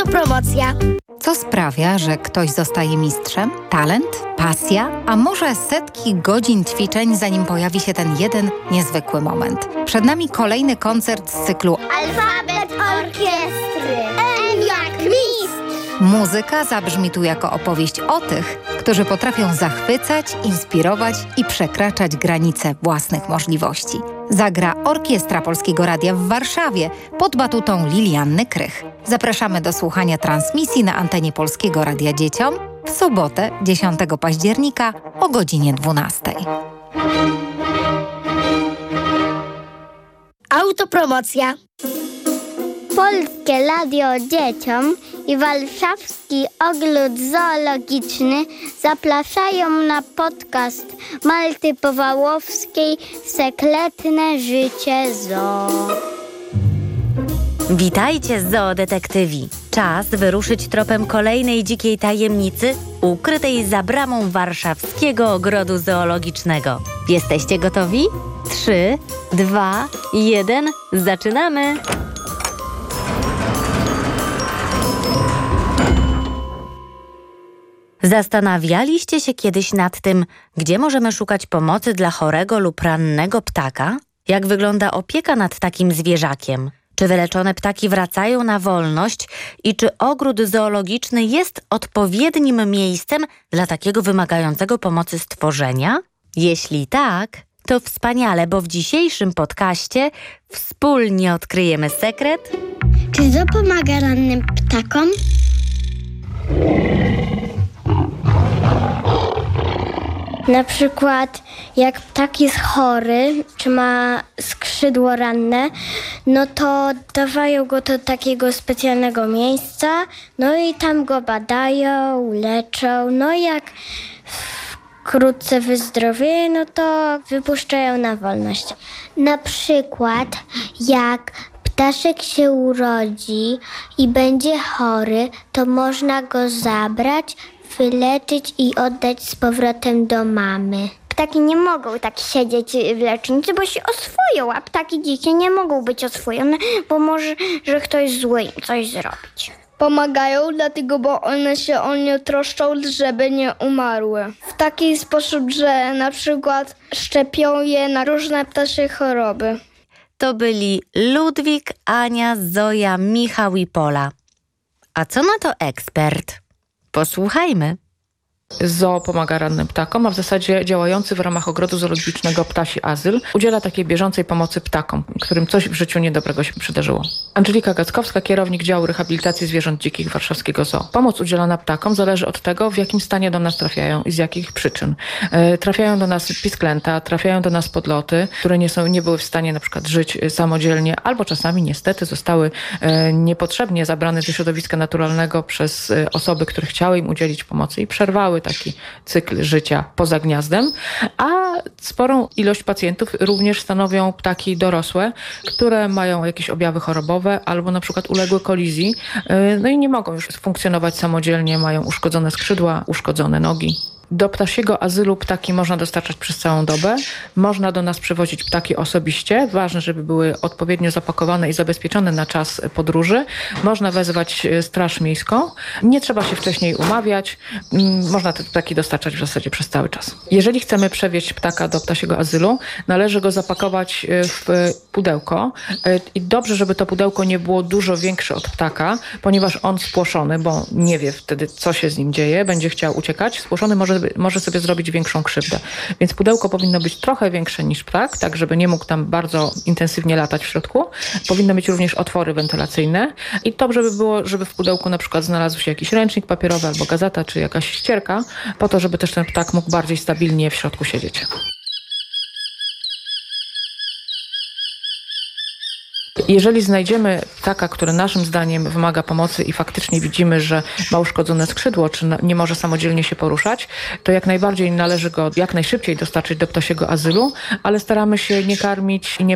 Autopromocja. Co sprawia, że ktoś zostaje mistrzem? Talent? Pasja? A może setki godzin ćwiczeń, zanim pojawi się ten jeden niezwykły moment? Przed nami kolejny koncert z cyklu Alfabet orkiestry. M jak mistrz. Muzyka zabrzmi tu jako opowieść o tych, którzy potrafią zachwycać, inspirować i przekraczać granice własnych możliwości. Zagra Orkiestra Polskiego Radia w Warszawie pod batutą Lilianny Krych. Zapraszamy do słuchania transmisji na antenie Polskiego Radia Dzieciom w sobotę 10 października o godzinie 12. Autopromocja. Polskie Radio Dzieciom i Warszawski Ogród Zoologiczny zapraszają na podcast Marty Powałowskiej Sekretne życie zoo. Witajcie, zoodetektywi! Czas wyruszyć tropem kolejnej dzikiej tajemnicy ukrytej za bramą Warszawskiego Ogrodu Zoologicznego. Jesteście gotowi? 3, 2, 1, zaczynamy! Zastanawialiście się kiedyś nad tym, gdzie możemy szukać pomocy dla chorego lub rannego ptaka? Jak wygląda opieka nad takim zwierzakiem? Czy wyleczone ptaki wracają na wolność i czy ogród zoologiczny jest odpowiednim miejscem dla takiego wymagającego pomocy stworzenia? Jeśli tak, to wspaniale, bo w dzisiejszym podcaście wspólnie odkryjemy sekret. Czy zoo pomaga rannym ptakom? Na przykład jak ptak jest chory, czy ma skrzydło ranne, no to dawają go do takiego specjalnego miejsca, no i tam go badają, leczą, no i jak wkrótce wyzdrowieje, no to wypuszczają na wolność. Na przykład jak ptaszek się urodzi i będzie chory, to można go zabrać, wyleczyć i oddać z powrotem do mamy. Ptaki nie mogą tak siedzieć w lecznicy, bo się oswoją, a ptaki dzikie nie mogą być oswojone, bo może, że ktoś zły im coś zrobić. Pomagają dlatego, bo one się o nie troszczą, żeby nie umarły. W taki sposób, że na przykład szczepią je na różne ptasie choroby. To byli Ludwik, Ania, Zoja, Michał i Pola. A co na to ekspert? Posłuchajmy. Zoo pomaga rannym ptakom, a w zasadzie działający w ramach Ogrodu Zoologicznego Ptasi Azyl udziela takiej bieżącej pomocy ptakom, którym coś w życiu niedobrego się przydarzyło. Angelika Gackowska, kierownik działu rehabilitacji zwierząt dzikich Warszawskiego Zoo. Pomoc udzielana ptakom zależy od tego, w jakim stanie do nas trafiają i z jakich przyczyn. Trafiają do nas pisklęta, trafiają do nas podloty, które nie były w stanie na przykład żyć samodzielnie, albo czasami niestety zostały niepotrzebnie zabrane ze środowiska naturalnego przez osoby, które chciały im udzielić pomocy i przerwały taki cykl życia poza gniazdem, a sporą ilość pacjentów również stanowią ptaki dorosłe, które mają jakieś objawy chorobowe albo na przykład uległe kolizji, no i nie mogą już funkcjonować samodzielnie, mają uszkodzone skrzydła, uszkodzone nogi. Do ptasiego azylu ptaki można dostarczać przez całą dobę. Można do nas przywozić ptaki osobiście. Ważne, żeby były odpowiednio zapakowane i zabezpieczone na czas podróży. Można wezwać straż miejską. Nie trzeba się wcześniej umawiać. Można te ptaki dostarczać w zasadzie przez cały czas. Jeżeli chcemy przewieźć ptaka do ptasiego azylu, należy go zapakować w pudełko. I dobrze, żeby to pudełko nie było dużo większe od ptaka, ponieważ on spłoszony, bo nie wie wtedy, co się z nim dzieje, będzie chciał uciekać. Spłoszony może sobie zrobić większą krzywdę. Więc pudełko powinno być trochę większe niż ptak, tak żeby nie mógł tam bardzo intensywnie latać w środku. Powinno mieć również otwory wentylacyjne i dobrze by było, żeby w pudełku na przykład znalazł się jakiś ręcznik papierowy albo gazeta, czy jakaś ścierka, po to, żeby też ten ptak mógł bardziej stabilnie w środku siedzieć. Jeżeli znajdziemy ptaka, który naszym zdaniem wymaga pomocy i faktycznie widzimy, że ma uszkodzone skrzydło, czy nie może samodzielnie się poruszać, to jak najbardziej należy go jak najszybciej dostarczyć do ptasiego azylu, ale staramy się nie karmić i nie